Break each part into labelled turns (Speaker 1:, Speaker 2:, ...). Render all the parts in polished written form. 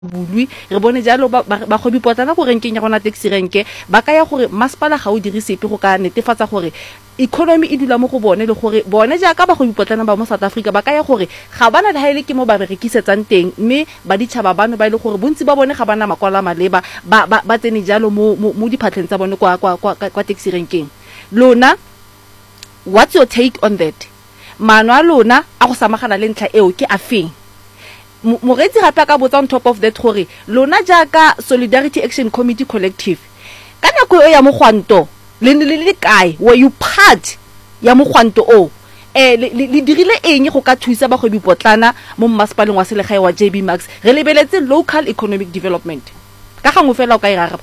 Speaker 1: bulwi re bone jalo ba go bipotlana go renkeng ya gona taxi renke ba ka ya gore masepala ga o dirisepe go ka netefatsa gore economy e dula mo go bone le gore bone jaaka ba go bipotlana ba mo South Africa ba ka ya gore ga bana le haele ke mo ba rekisetsang teng mme ba ditšhaba bano ba ile gore bontsi ba bone ga bana makwala maleba ba tsene jalo mo diphatleng tsa bone kwa taxi renkeng. Lona, what's your take on that? Mano a lona a go samagana le ntlha eo ke afeng? Moretsi gape ka botsa on top of that gore lona jaaka Solidarity Action Committee Collective ka nako ya mogwanto le kae were you part ya mogwanto o le dirile eng go ka thusa ba go bipotlana mo masepaleng wa selegae wa JB Max re lebeletse local economic development ka gangwe fela o ka iraraba?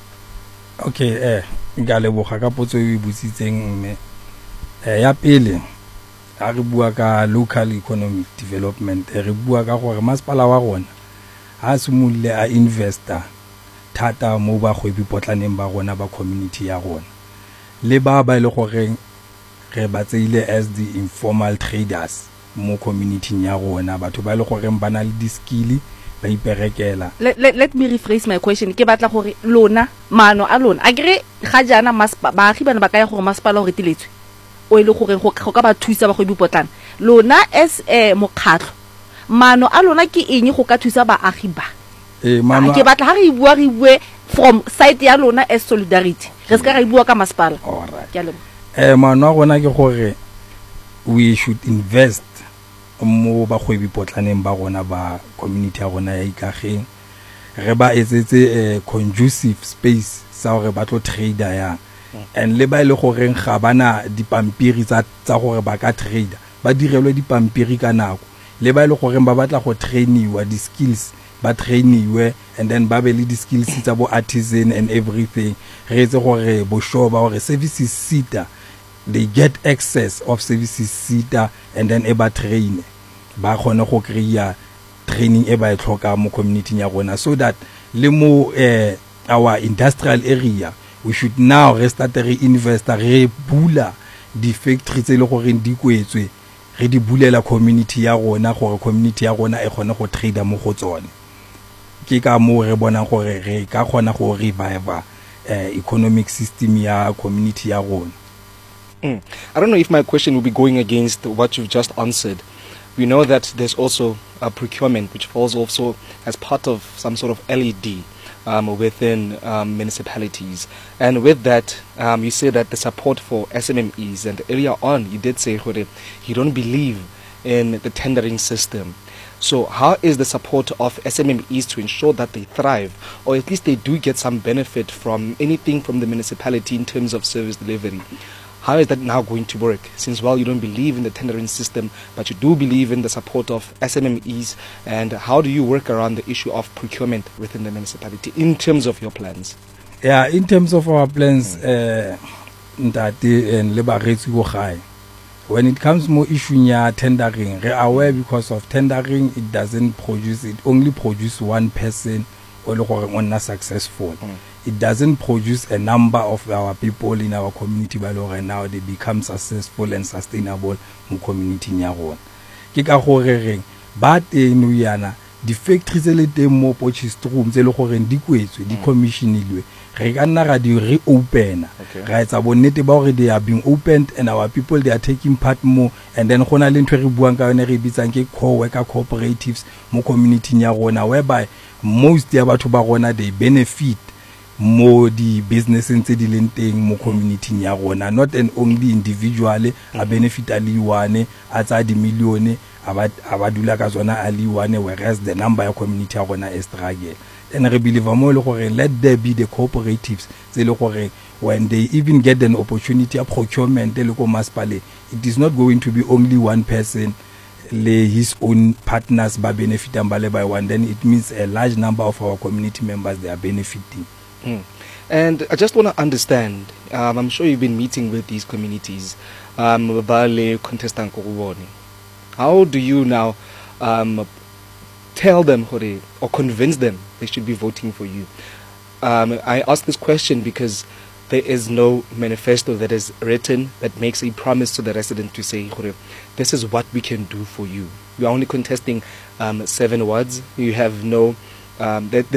Speaker 2: Okay, ga leboga ka potso e butsitseng mme ya pele a re bua ka local economic development re bua ka gore masepala wa rona ha simolile a investor thata mo ba go bipotlaneng ba rona ba community ya rona le ba ile gore re ba tseile as the informal traders mo community ya rona batho ba ile gore ba na le di skill ba iperekela.
Speaker 1: Let me rephrase my question ke batla gore lona mano a lona a gre ga jana baagi bana ba ka ya gore masepala o retiletswe o ile gore go ka ba thusa ba go bipotlana lona as mokgatlo mano a lona ke eng go ka thusa baagi ba?
Speaker 2: Mano
Speaker 1: ke batla ha re bue from side ya lona as Solidarity re ska re bua ka masepala.
Speaker 2: Alright.
Speaker 1: Ke a leboga.
Speaker 2: Mano a rona ke gore we should invest mo ba go bipotlaneng ba rona ba community ya rona ya ikageng re ba etsetse conducive space sa gore ba tlo trader ya and le ba ile gore ga bana dipampiri tsa gore ba ka trader ba direlwe dipampiri ka nako le ba ile gore ba batla go trainiwa di skills ba trainiwe and then ba be le di skills tsa bo artisan and everything re etse gore bo show ba gore services sita they get access of services sita and then eba train ba khona go create training e ba e tlhoka mo community ya rona so that le mo our industrial area we should now restart re-invest re bula di factory tse le gore di kwetswe re di bulela community ya rona gore community ya rona e khone go trader mo go tsone ke ka mo re bona gore re ka khona go revive economic system ya community ya rona.
Speaker 3: I don't know if my question will be going against what you've just answered. We know that there's also a procurement which falls also as part of some sort of LED within municipalities. And with that, you say that the support for SMMEs, and earlier on you did say you don't believe in the tendering system. So how is the support of SMMEs to ensure that they thrive, or at least they do get some benefit from anything from the municipality in terms of service delivery? How is that now going to work? Since, well, you don't believe in the tendering system, but you do believe in the support of SMMEs, and how do you work around the issue of procurement within the municipality in terms of your plans?
Speaker 2: Yeah, in terms of our plans, Ndati and Lebaretsi go high. When it comes more issue ya tendering, we are aware because of tendering, it doesn't produce, it only produces one person or successful. It doesn't produce a number of our people in our community by right now they become successful and sustainable in community nya rona. Ke ka gore reng ba teng yana di factories le teng mo Potchefstroom tse le gore di kwetswe di commissionilwe re ka nna ra di reopen ra etsa bonnete ba gore they are being opened and our people they are taking part more and then gona le ntwe re buang ka yone re bitsang ke co-worker cooperatives mo community nya rona whereby most ya batho ba rona they benefit mo di business ntse di leng teng mo community ya rona not an only individually a benefit ali one a tsa di million abadula ka zona ali one whereas the number ya community ya rona is struggle and re believe mo le gore let there be the cooperatives tse le gore when they even get an opportunity of procurement le ko masipale it is not going to be only one person his own partners ba benefiting by one then it means a large number of our community members they are benefiting.
Speaker 3: And I just want to understand, I'm sure you've been meeting with these communities, how do you now tell them or convince them they should be voting for you? I ask this question because there is no manifesto that is written that makes a promise to the resident to say, this is what we can do for you. You are only contesting 7 wards. You have no the